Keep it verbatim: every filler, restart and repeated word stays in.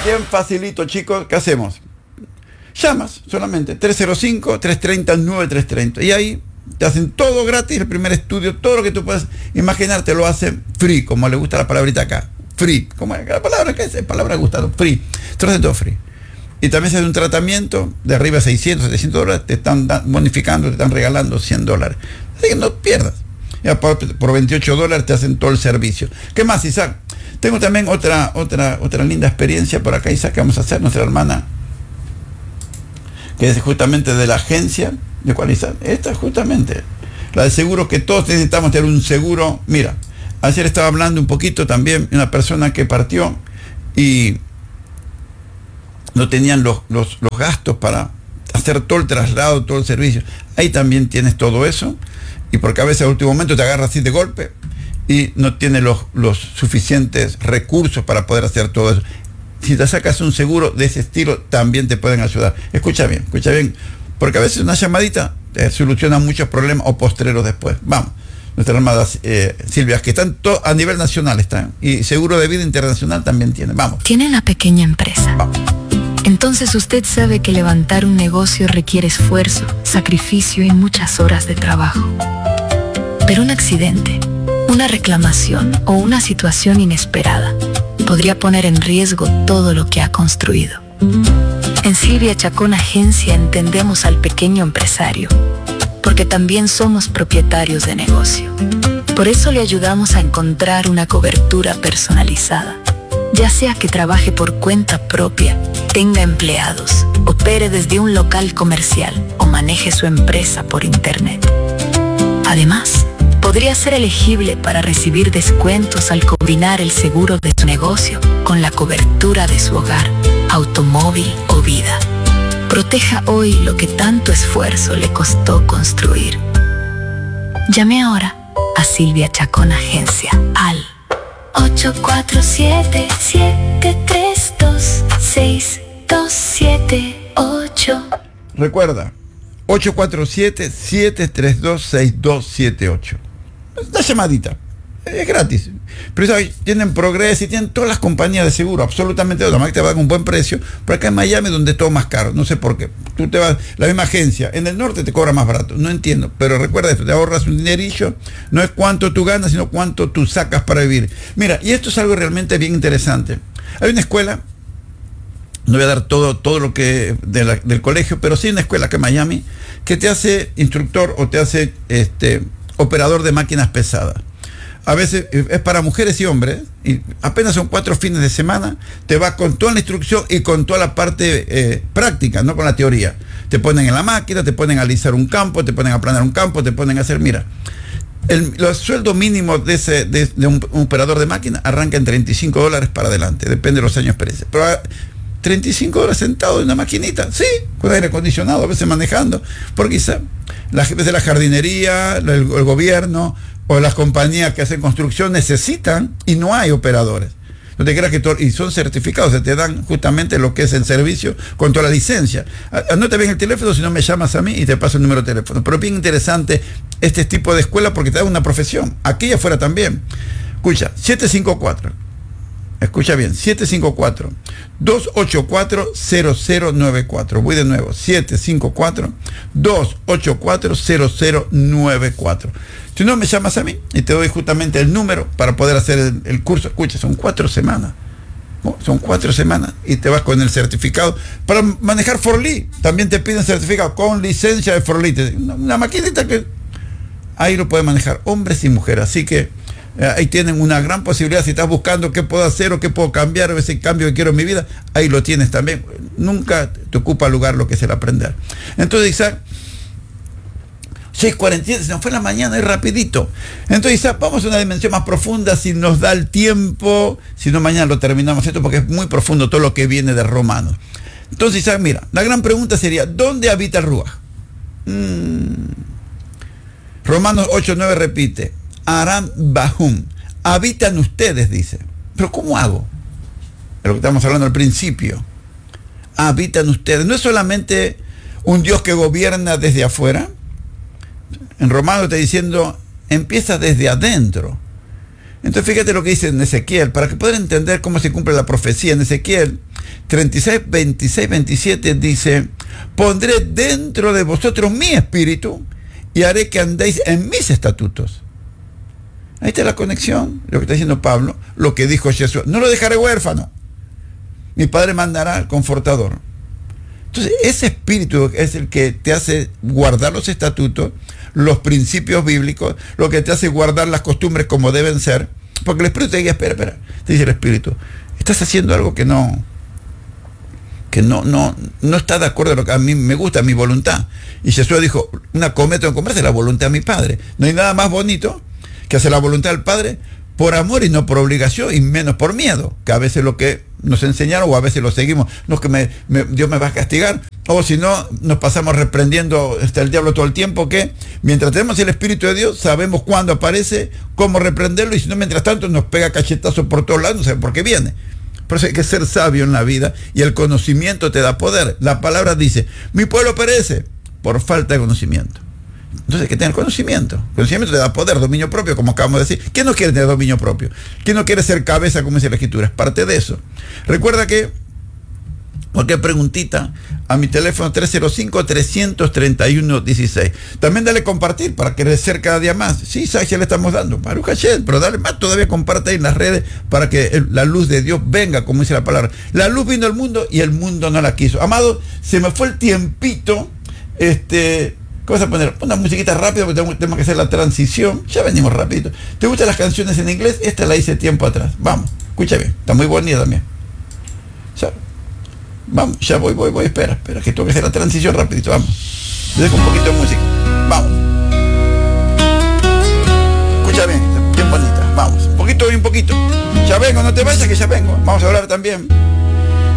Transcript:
Bien facilito, chicos. ¿Qué hacemos? Llamas solamente tres cero cinco, tres tres cero, nueve tres tres cero y ahí te hacen todo gratis, el primer estudio, todo lo que tú puedas imaginar te lo hacen free, como le gusta la palabrita acá, free, como la palabra que es, palabra gustado, free, te lo hacen todo free. Y también se hace un tratamiento de arriba de seiscientos, setecientos dólares, te están bonificando, te están regalando cien dólares. Así que no pierdas. Ya por, por veintiocho dólares te hacen todo el servicio. ¿Qué más, Isaac? Tengo también otra, otra, otra linda experiencia por acá, Isaac, que vamos a hacer, nuestra hermana, que es justamente de la agencia. ¿De cuál, Isaac? Esta justamente, la de seguro, que todos necesitamos tener un seguro. Mira, ayer estaba hablando un poquito también de una persona que partió y no tenían los, los, los gastos para hacer todo el traslado, todo el servicio. Ahí también tienes todo eso, y porque a veces al último momento te agarras así de golpe y no tienes los, los suficientes recursos para poder hacer todo eso. Si te sacas un seguro de ese estilo, también te pueden ayudar. Escucha bien, escucha bien, porque a veces una llamadita te soluciona muchos problemas o postreros después. Vamos, nuestra hermana eh, Silvia, que están to, a nivel nacional están, y seguro de vida internacional también tiene. Vamos. Tiene una pequeña empresa. Vamos. Entonces usted sabe que levantar un negocio requiere esfuerzo, sacrificio y muchas horas de trabajo. Pero un accidente, una reclamación o una situación inesperada podría poner en riesgo todo lo que ha construido. En Silvia Chacón Agencia entendemos al pequeño empresario, porque también somos propietarios de negocio. Por eso le ayudamos a encontrar una cobertura personalizada, ya sea que trabaje por cuenta propia, tenga empleados, opere desde un local comercial o maneje su empresa por internet. Además, podría ser elegible para recibir descuentos al combinar el seguro de su negocio con la cobertura de su hogar, automóvil o vida. Proteja hoy lo que tanto esfuerzo le costó construir. Llame ahora a Silvia Chacón Agencia al ocho cuatro siete, siete tres dos, seis dos siete ocho. Recuerda, ocho cuatro siete, siete tres dos, seis dos siete ocho. Una llamadita, es gratis. Pero ¿sabes? Tienen Progress y tienen todas las compañías de seguro, absolutamente todas. Además que te van a un buen precio. Pero acá en Miami, donde es todo más caro, no sé por qué. Tú te vas, la misma agencia, en el norte te cobra más barato, no entiendo. Pero recuerda esto, te ahorras un dinerillo. No es cuánto tú ganas, sino cuánto tú sacas para vivir. Mira, y esto es algo realmente bien interesante. Hay una escuela, no voy a dar todo, todo lo que de la, del colegio, pero sí una escuela acá en Miami que te hace instructor o te hace este operador de máquinas pesadas. A veces es para mujeres y hombres, y apenas son cuatro fines de semana, te vas con toda la instrucción y con toda la parte eh, práctica, no con la teoría. Te ponen en la máquina, te ponen a alisar un campo, te ponen a aplanar un campo, te ponen a hacer, mira, el, los sueldos mínimos de, ese, de, de un, un operador de máquina arranca en treinta y cinco dólares para adelante, depende de los años de experiencia. Pero treinta y cinco horas sentado en una maquinita, sí, con aire acondicionado, a veces manejando, porque quizá la, desde la jardinería, el, el gobierno o las compañías que hacen construcción necesitan y no hay operadores. No te creas que todo, y son certificados, se te dan justamente lo que es el servicio con toda la licencia. No te ven el teléfono, si no me llamas a mí y te paso el número de teléfono. Pero bien interesante este tipo de escuela porque te da una profesión. Aquí y afuera también. Escucha, siete cinco cuatro. Escucha bien, siete cinco cuatro, dos ocho cuatro, cero cero nueve cuatro. Voy de nuevo, siete cinco cuatro, dos ocho cuatro, cero cero nueve cuatro. Si no, me llamas a mí y te doy justamente el número para poder hacer el, el curso. Escucha, son cuatro semanas. ¿no? Son cuatro semanas y te vas con el certificado. Para manejar Forlí, también te piden certificado con licencia de Forlí. Una, una maquinita que ahí lo puede manejar hombres y mujeres. Así que Eh, ahí tienen una gran posibilidad. Si estás buscando qué puedo hacer o qué puedo cambiar o ese cambio que quiero en mi vida, ahí lo tienes también. Nunca te ocupa lugar lo que es el aprender. Entonces, Isaac, seis cuarenta y siete, se nos fue la mañana, es rapidito. Entonces, Isaac, vamos a una dimensión más profunda si nos da el tiempo. Si no, mañana lo terminamos esto porque es muy profundo todo lo que viene de Romanos. Entonces, Isaac, mira, la gran pregunta sería, ¿dónde habita el Ruaj? Hmm. Romanos ocho nueve repite, Aram Bahum, habitan ustedes, dice. Pero ¿cómo hago? Es lo que estamos hablando al principio. Habitan ustedes. No es solamente un Dios que gobierna desde afuera. En Romanos está diciendo, empieza desde adentro. Entonces fíjate lo que dice en Ezequiel, para que puedan entender cómo se cumple la profecía. En Ezequiel, treinta y seis, veintiséis, veintisiete dice, pondré dentro de vosotros mi espíritu y haré que andéis en mis estatutos. Ahí está la conexión, lo que está diciendo Pablo, lo que dijo Jesús. No lo dejaré huérfano. Mi Padre mandará al Confortador. Entonces, ese espíritu es el que te hace guardar los estatutos, los principios bíblicos, lo que te hace guardar las costumbres como deben ser. Porque el espíritu te dice, espera, espera, te dice el espíritu, estás haciendo algo que no, que no, no, no está de acuerdo a lo que a mí me gusta, a mi voluntad. Y Jesús dijo, una cometa en comerse la voluntad de mi Padre. No hay nada más bonito que hacer la voluntad del Padre por amor y no por obligación, y menos por miedo, que a veces lo que nos enseñaron o a veces lo seguimos, no es que me, me, Dios me va a castigar, o si no, nos pasamos reprendiendo hasta el diablo todo el tiempo, que mientras tenemos el Espíritu de Dios, sabemos cuándo aparece, cómo reprenderlo, y si no, mientras tanto nos pega cachetazos por todos lados, no sabe por qué viene. Por eso hay que ser sabio en la vida, y el conocimiento te da poder. La palabra dice, mi pueblo perece por falta de conocimiento. Entonces hay que tener conocimiento. Conocimiento te da poder, dominio propio, como acabamos de decir. ¿Quién no quiere tener dominio propio? ¿Quién no quiere ser cabeza, como dice la Escritura? Es parte de eso. Recuerda que cualquier preguntita a mi teléfono tres cero cinco, tres tres uno, uno seis. También dale compartir para crecer cada día más. Sí, ¿sabes qué le estamos dando? Baruch Hashem, pero dale más, todavía comparte ahí en las redes para que la luz de Dios venga, como dice la palabra. La luz vino al mundo y el mundo no la quiso. Amado, se me fue el tiempito. Este... ¿Qué vas a poner? Una musiquita rápida porque tenemos, tenemos que hacer la transición. Ya venimos rapidito. ¿Te gustan las canciones en inglés? Esta la hice tiempo atrás. Vamos, escucha bien. Está muy bonita también. Ya, vamos, ya voy, voy, voy. Espera, espera, que tengo que hacer la transición rapidito. Vamos. Dejo un poquito de música. Vamos. Escucha bien, bien bonita. Vamos. Un poquito y un poquito. Ya vengo, no te vayas que ya vengo. Vamos a hablar también